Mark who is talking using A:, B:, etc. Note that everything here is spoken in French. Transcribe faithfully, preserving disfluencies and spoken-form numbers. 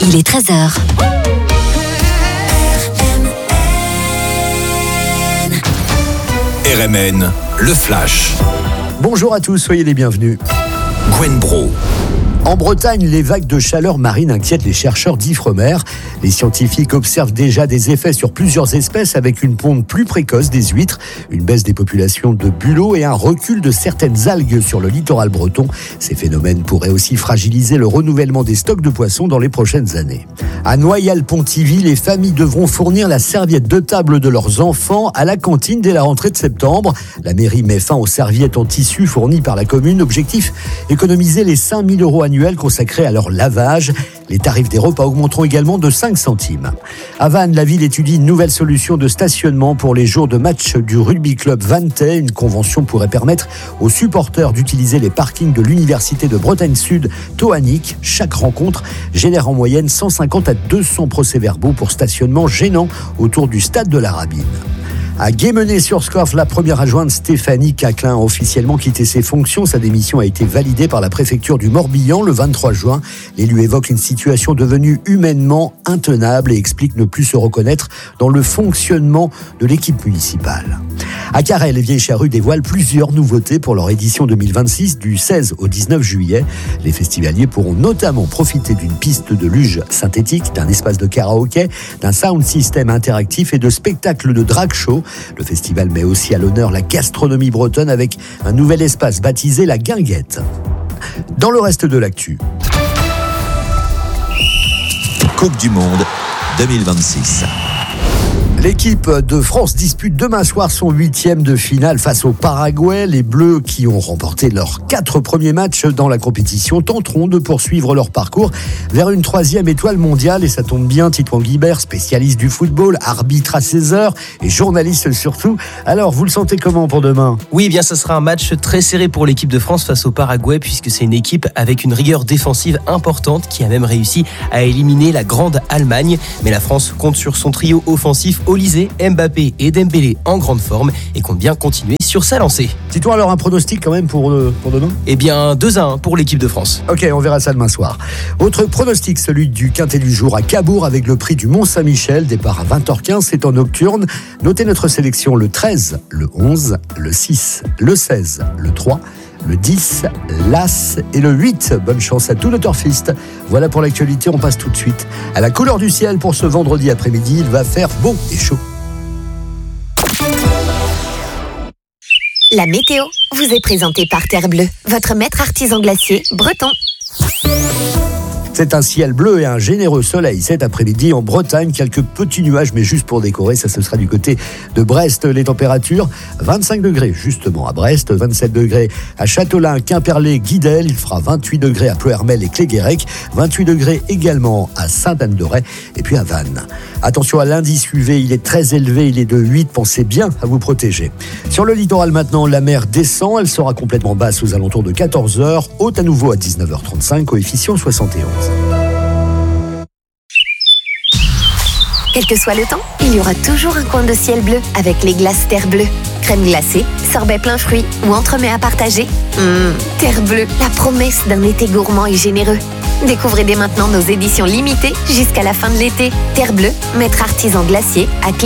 A: il est treize heures.
B: R M N, le Flash.
C: Bonjour à tous, soyez les bienvenus.
B: Gwen Bro.
C: En Bretagne, les vagues de chaleur marine inquiètent les chercheurs d'Ifremer. Les scientifiques observent déjà des effets sur plusieurs espèces avec une ponte plus précoce des huîtres, une baisse des populations de bulots et un recul de certaines algues sur le littoral breton. Ces phénomènes pourraient aussi fragiliser le renouvellement des stocks de poissons dans les prochaines années. À Noyal-Pontivy, les familles devront fournir la serviette de table de leurs enfants à la cantine dès la rentrée de septembre. La mairie met fin aux serviettes en tissu fournies par la commune. Objectif, économiser les cinq mille euros annuels consacrés à leur lavage. Les tarifs des repas augmenteront également de cinq centimes. À Vannes, la ville étudie une nouvelle solution de stationnement pour les jours de match du rugby club vantais. Une convention pourrait permettre aux supporters d'utiliser les parkings de l'université de Bretagne Sud, Toanic. Chaque rencontre génère en moyenne cent cinquante à deux cents procès-verbaux pour stationnement gênant autour du stade de la Rabine. À Guémené-sur-Scorff, la première adjointe Stéphanie Caclin a officiellement quitté ses fonctions. Sa démission a été validée par la préfecture du Morbihan le vingt-trois juin. L'élu évoque une situation devenue humainement intenable et explique ne plus se reconnaître dans le fonctionnement de l'équipe municipale. À Carhaix, les Vieilles Charrues dévoilent plusieurs nouveautés pour leur édition deux mille vingt-six du seize au dix-neuf juillet. Les festivaliers pourront notamment profiter d'une piste de luge synthétique, d'un espace de karaoké, d'un sound system interactif et de spectacles de drag show. Le festival met aussi à l'honneur la gastronomie bretonne avec un nouvel espace baptisé la Guinguette. Dans le reste de l'actu.
B: Coupe du Monde deux mille vingt-six.
C: L'équipe de France dispute demain soir son huitième de finale face au Paraguay. Les Bleus, qui ont remporté leurs quatre premiers matchs dans la compétition, tenteront de poursuivre leur parcours vers une troisième étoile mondiale. Et ça tombe bien, Titouan Guibert, spécialiste du football, arbitre à seize heures et journaliste surtout. Alors, vous le sentez comment pour demain ?
D: Oui, eh bien, ça sera un match très serré pour l'équipe de France face au Paraguay, puisque c'est une équipe avec une rigueur défensive importante qui a même réussi à éliminer la grande Allemagne. Mais la France compte sur son trio offensif Olysée, Mbappé et Dembélé en grande forme et compte bien continuer sur sa lancée.
C: Dis-toi alors un pronostic quand même pour, euh, pour demain ?
D: Eh bien, deux à un pour l'équipe de France.
C: Ok, on verra ça demain soir. Autre pronostic, celui du Quintet du jour à Cabourg avec le prix du Mont-Saint-Michel. Départ à vingt heures quinze, c'est en nocturne. Notez notre sélection le treize, le onze, le six, le seize, le trois, le dix, l'As et le huit. Bonne chance à tous nos turfistes. Voilà pour l'actualité, on passe tout de suite à la couleur du ciel pour ce vendredi après-midi. Il va faire beau et chaud.
A: La météo vous est présentée par Terre Bleue, votre maître artisan glacier breton.
C: C'est un ciel bleu et un généreux soleil cet après-midi en Bretagne. Quelques petits nuages, mais juste pour décorer. Ça, ce sera du côté de Brest. Les températures, vingt-cinq degrés justement à Brest, vingt-sept degrés à Châtelain, Quimperlé, Guidel. Il fera vingt-huit degrés à Ploërmel et Cléguérec. vingt-huit degrés également à Sainte-Anne-de-Ré et puis à Vannes. Attention à l'indice U V, il est très élevé, il est de huit. Pensez bien à vous protéger. Sur le littoral maintenant, la mer descend. Elle sera complètement basse aux alentours de quatorze heures. Haute à nouveau à dix-neuf heures trente-cinq, coefficient soixante et onze.
A: Quel que soit le temps, il y aura toujours un coin de ciel bleu avec les glaces Terre Bleue. Crème glacée, sorbet plein fruits ou entremets à partager. Mmh, Terre Bleue, la promesse d'un été gourmand et généreux. Découvrez dès maintenant nos éditions limitées jusqu'à la fin de l'été. Terre Bleue, maître artisan glacier à Clé.